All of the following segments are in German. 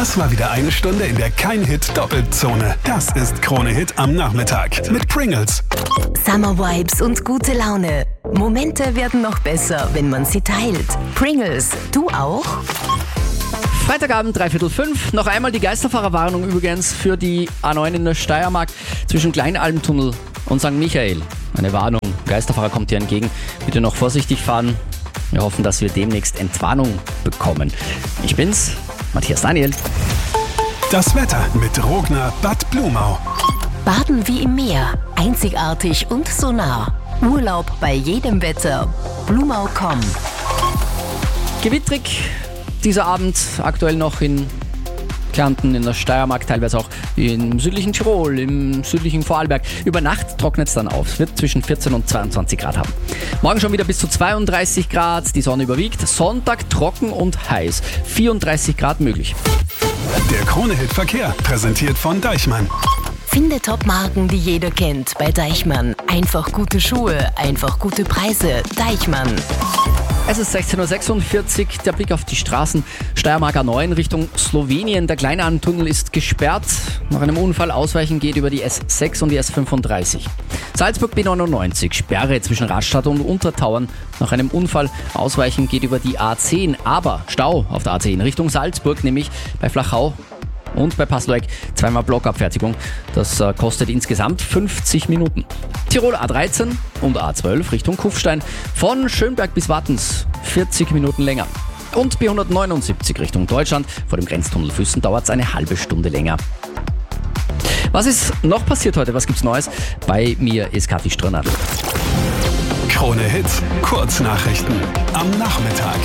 Das war wieder eine Stunde, in der kein Hit doppelt Zone. Das ist Krone Hit am Nachmittag mit Pringles. Summer Vibes und gute Laune. Momente werden noch besser, wenn man sie teilt. Pringles, du auch? Freitagabend, 5:45. Noch einmal die Geisterfahrerwarnung übrigens für die A9 in der Steiermark zwischen Kleinalmtunnel und St. Michael. Eine Warnung. Geisterfahrer kommt hier entgegen. Bitte noch vorsichtig fahren. Wir hoffen, dass wir demnächst Entwarnung bekommen. Ich bin's, Matthias Daniel. Das Wetter mit Rogner Bad Blumau. Baden wie im Meer. Einzigartig und so nah. Urlaub bei jedem Wetter. Blumau.com. Gewittrig dieser Abend, aktuell noch in Kärnten, in der Steiermark, teilweise auch im südlichen Tirol, im südlichen Vorarlberg. Über Nacht trocknet es dann auf. Es wird zwischen 14 und 22 Grad haben. Morgen schon wieder bis zu 32 Grad, die Sonne überwiegt. Sonntag trocken und heiß, 34 Grad möglich. Der Krone-Hit Verkehr, präsentiert von Deichmann. Finde Top-Marken, die jeder kennt, bei Deichmann. Einfach gute Schuhe, einfach gute Preise. Deichmann. Es ist 16:46 Uhr, der Blick auf die Straßen. Steiermark A9 Richtung Slowenien. Der Kleinalmtunnel ist gesperrt. Nach einem Unfall ausweichen geht über die S6 und die S35. Salzburg B99, Sperre zwischen Rastatt und Untertauern. Nach einem Unfall ausweichen geht über die A10. Aber Stau auf der A10 Richtung Salzburg, nämlich bei Flachau und bei Pasloeck zweimal Blockabfertigung. Das kostet insgesamt 50 Minuten. Tirol A13 und A12 Richtung Kufstein. Von Schönberg bis Wattens 40 Minuten länger. Und B179 Richtung Deutschland. Vor dem Grenztunnel Füssen dauert es eine halbe Stunde länger. Was ist noch passiert heute? Was gibt's Neues? Bei mir ist Kathi Strönner. Krone Hit, Kurznachrichten am Nachmittag.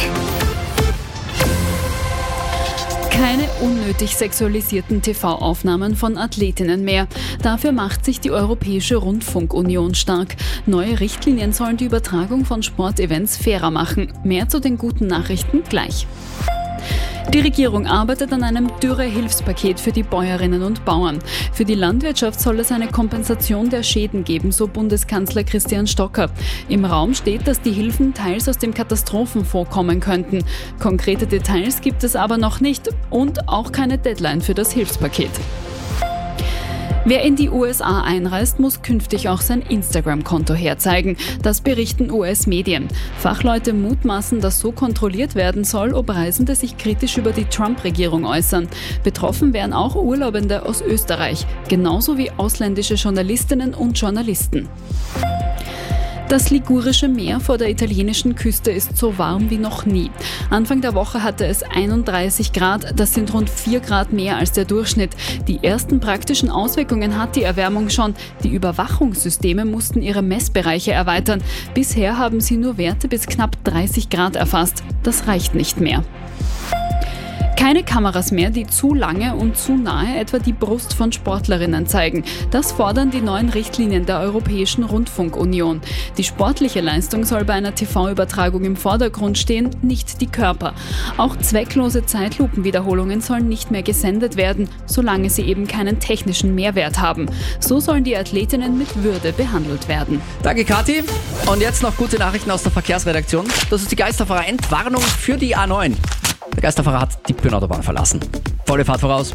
Keine unnötig sexualisierten TV-Aufnahmen von Athletinnen mehr. Dafür macht sich die Europäische Rundfunkunion stark. Neue Richtlinien sollen die Übertragung von Sportevents fairer machen. Mehr zu den guten Nachrichten gleich. Die Regierung arbeitet an einem Dürre-Hilfspaket für die Bäuerinnen und Bauern. Für die Landwirtschaft soll es eine Kompensation der Schäden geben, so Bundeskanzler Christian Stocker. Im Raum steht, dass die Hilfen teils aus dem Katastrophenfonds kommen könnten. Konkrete Details gibt es aber noch nicht und auch keine Deadline für das Hilfspaket. Wer in die USA einreist, muss künftig auch sein Instagram-Konto herzeigen. Das berichten US-Medien. Fachleute mutmaßen, dass so kontrolliert werden soll, ob Reisende sich kritisch über die Trump-Regierung äußern. Betroffen wären auch Urlaubende aus Österreich, genauso wie ausländische Journalistinnen und Journalisten. Das Ligurische Meer vor der italienischen Küste ist so warm wie noch nie. Anfang der Woche hatte es 31 Grad, das sind rund 4 Grad mehr als der Durchschnitt. Die ersten praktischen Auswirkungen hat die Erwärmung schon. Die Überwachungssysteme mussten ihre Messbereiche erweitern. Bisher haben sie nur Werte bis knapp 30 Grad erfasst. Das reicht nicht mehr. Keine Kameras mehr, die zu lange und zu nahe etwa die Brust von Sportlerinnen zeigen. Das fordern die neuen Richtlinien der Europäischen Rundfunkunion. Die sportliche Leistung soll bei einer TV-Übertragung im Vordergrund stehen, nicht die Körper. Auch zwecklose Zeitlupenwiederholungen sollen nicht mehr gesendet werden, solange sie eben keinen technischen Mehrwert haben. So sollen die Athletinnen mit Würde behandelt werden. Danke, Kathi. Und jetzt noch gute Nachrichten aus der Verkehrsredaktion. Das ist die Geisterfahrer-Entwarnung für die A9. Der Geisterfahrer hat die Bühnenautobahn verlassen. Volle Fahrt voraus.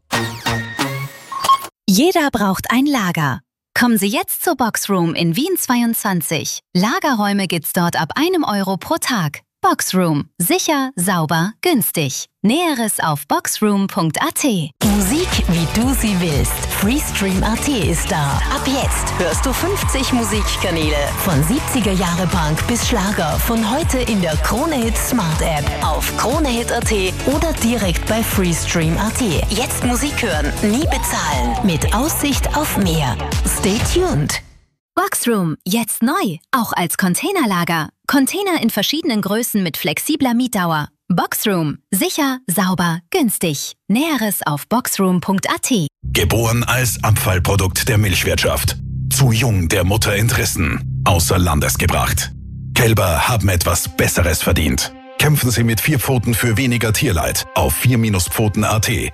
Jeder braucht ein Lager. Kommen Sie jetzt zur Boxroom in Wien 22. Lagerräume gibt's dort ab 1 Euro pro Tag. Boxroom. Sicher, sauber, günstig. Näheres auf boxroom.at. Musik, wie du sie willst. Freestream.at ist da. Ab jetzt hörst du 50 Musikkanäle. Von 70er Jahre Punk bis Schlager. Von heute in der Krone-Hit Smart App. Auf Kronehit.at oder direkt bei Freestream.at. Jetzt Musik hören, nie bezahlen. Mit Aussicht auf mehr. Stay tuned. Boxroom. Jetzt neu. Auch als Containerlager. Container in verschiedenen Größen mit flexibler Mietdauer. Boxroom. Sicher, sauber, günstig. Näheres auf boxroom.at. Geboren als Abfallprodukt der Milchwirtschaft. Zu jung der Mutter entrissen. Außer Landes gebracht. Kälber haben etwas Besseres verdient. Kämpfen Sie mit 4 Pfoten für weniger Tierleid auf 4-Pfoten.at.